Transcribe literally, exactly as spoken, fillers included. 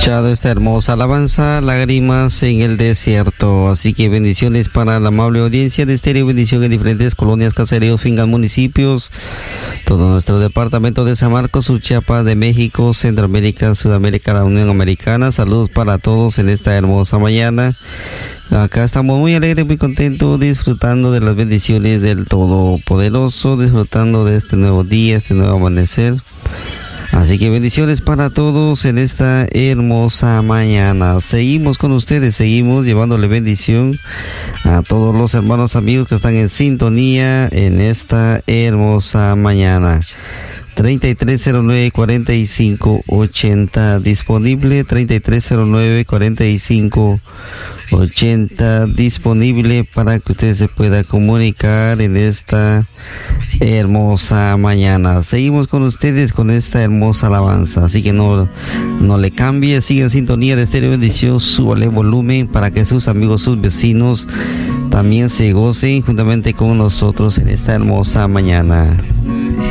escuchado esta hermosa alabanza, Lágrimas en el Desierto. Así que bendiciones para la amable audiencia de Estéreo Bendición en diferentes colonias, caseríos, fincas, municipios, todo nuestro departamento de San Marcos, Uchiapa de México, Centroamérica, Sudamérica, la Unión Americana. Saludos para todos en esta hermosa mañana. Acá estamos muy alegres, muy contentos, disfrutando de las bendiciones del Todopoderoso, disfrutando de este nuevo día, este nuevo amanecer. Así que bendiciones para todos en esta hermosa mañana. Seguimos con ustedes, seguimos llevándole bendición a todos los hermanos amigos que están en sintonía en esta hermosa mañana. treinta y tres cero nueve, cuarenta y cinco ochenta disponible, treinta y tres cero nueve, cuarenta y cinco ochenta disponible para que usted se pueda comunicar en esta hermosa mañana. Seguimos con ustedes con esta hermosa alabanza, así que no, no le cambie, siga en sintonía de Estéreo Bendición, súbale volumen para que sus amigos, sus vecinos también se gocen juntamente con nosotros en esta hermosa mañana.